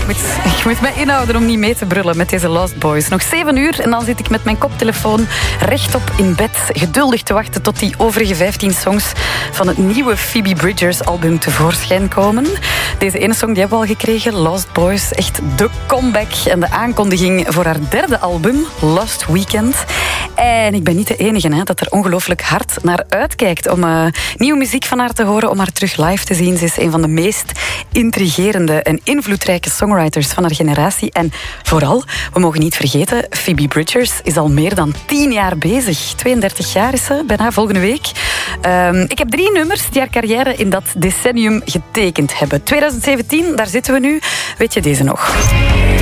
ik moet mij inhouden om niet mee te brullen met deze Lost Boys. Nog 7 uur en dan zit ik met mijn koptelefoon rechtop in bed, geduldig te wachten tot die overige 15 songs van het nieuwe Phoebe Bridgers album tevoorschijn komen. Deze ene song die hebben we al gekregen, Lost Boys. Echt de comeback en de aankondiging voor haar derde album, Lost Weekend. En ik ben niet de enige dat er ongelooflijk hard naar uitkijkt om nieuwe muziek van haar te horen, om haar terug live te zien. Ze is een van de meest intrigerende en invloedrijke songwriters van haar generatie. En vooral, we mogen niet vergeten, Phoebe Bridgers is al meer dan 10 jaar bezig. 32 jaar is ze, bijna volgende week. Ik heb 3 nummers die haar carrière in dat decennium getekend hebben. 2017, daar zitten we nu. Weet je deze nog?